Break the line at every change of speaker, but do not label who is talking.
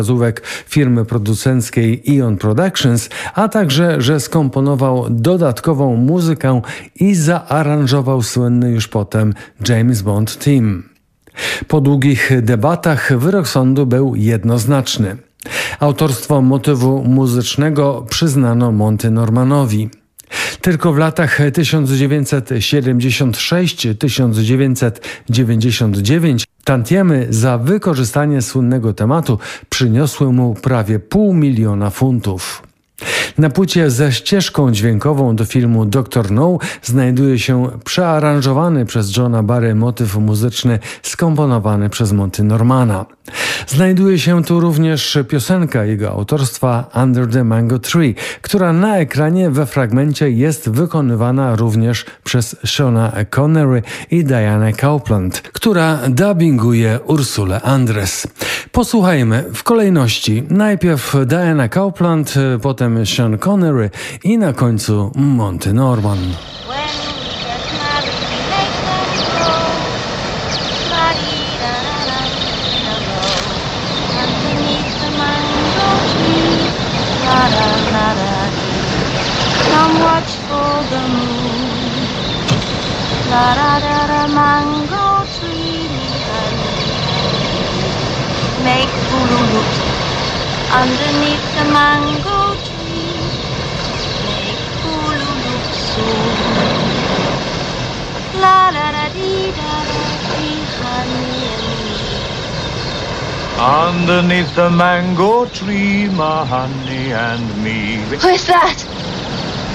wskazówek firmy producenckiej Eon Productions, a także, że skomponował dodatkową muzykę i zaaranżował słynny już potem James Bond Theme. Po długich debatach wyrok sądu był jednoznaczny. Autorstwo motywu muzycznego przyznano Monty Normanowi. Tylko w latach 1976-1999 tantiemy za wykorzystanie słynnego tematu przyniosły mu prawie $500,000. Na płycie ze ścieżką dźwiękową do filmu Dr. No znajduje się przearanżowany przez Johna Barry motyw muzyczny skomponowany przez Monty Normana. Znajduje się tu również piosenka jego autorstwa Under the Mango Tree, która na ekranie we fragmencie jest wykonywana również przez Seana Connery i Diana Copeland, która dubbinguje Ursulę Andress. Posłuchajmy w kolejności. Najpierw Diana Copeland, potem Sean Connery i na końcu Monty Norman.
Come watch for the moon. La da da da mango tree. Make hula-hoops underneath the mango tree. Make hula-hoops soon. La da da dee da da dee, honey and me.
Underneath the mango tree, my honey and me.
Who's that?